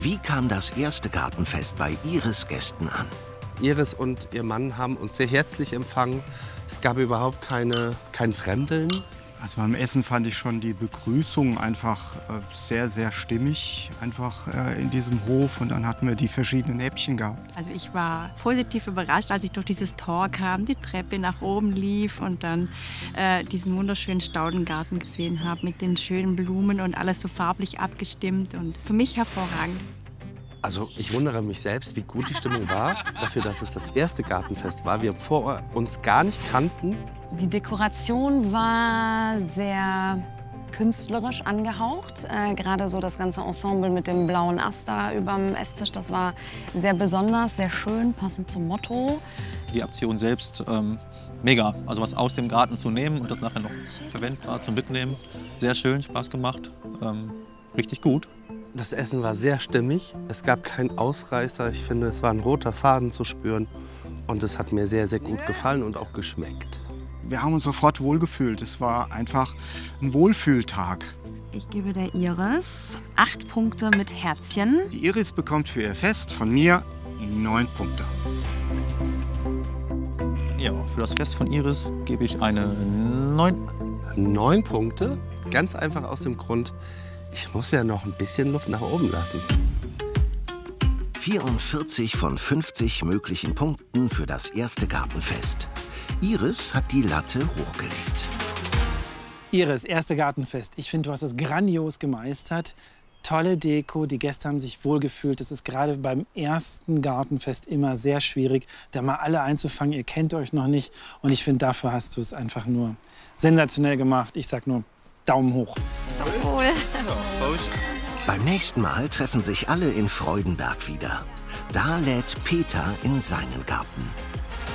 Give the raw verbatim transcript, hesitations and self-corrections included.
Wie kam das erste Gartenfest bei Iris Gästen an? Iris und ihr Mann haben uns sehr herzlich empfangen. Es gab überhaupt keine, kein Fremdeln. Also beim Essen fand ich schon die Begrüßung einfach äh, sehr, sehr stimmig, einfach äh, in diesem Hof. Und dann hatten wir die verschiedenen Häppchen gehabt. Also ich war positiv überrascht, als ich durch dieses Tor kam, die Treppe nach oben lief und dann äh, diesen wunderschönen Staudengarten gesehen habe mit den schönen Blumen und alles so farblich abgestimmt und für mich hervorragend. Also ich wundere mich selbst, wie gut die Stimmung war, dafür, dass es das erste Gartenfest war. Wir vor uns gar nicht kannten. Die Dekoration war sehr künstlerisch angehaucht. Äh, gerade so das ganze Ensemble mit dem blauen Ast da überm Esstisch, das war sehr besonders, sehr schön, passend zum Motto. Die Aktion selbst ähm, mega. Also was aus dem Garten zu nehmen und das nachher noch verwendbar zum Mitnehmen. Sehr schön, Spaß gemacht, ähm, richtig gut. Das Essen war sehr stimmig. Es gab keinen Ausreißer. Ich finde, es war ein roter Faden zu spüren. Und es hat mir sehr, sehr gut gefallen und auch geschmeckt. Wir haben uns sofort wohlgefühlt. Es war einfach ein Wohlfühltag. Ich gebe der Iris acht Punkte mit Herzchen. Die Iris bekommt für ihr Fest von mir neun Punkte. Ja, für das Fest von Iris gebe ich eine neun. Neun Punkte? Ganz einfach aus dem Grund, ich muss ja noch ein bisschen Luft nach oben lassen. vierundvierzig von fünfzig möglichen Punkten für das erste Gartenfest. Iris hat die Latte hochgelegt. Iris, erste Gartenfest. Ich finde, du hast es grandios gemeistert. Tolle Deko, die Gäste haben sich wohlgefühlt. Es ist gerade beim ersten Gartenfest immer sehr schwierig, da mal alle einzufangen. Ihr kennt euch noch nicht. Und ich finde, dafür hast du es einfach nur sensationell gemacht. Ich sag nur Daumen hoch. Cool. Beim nächsten Mal treffen sich alle in Freudenberg wieder. Da lädt Peter in seinen Garten.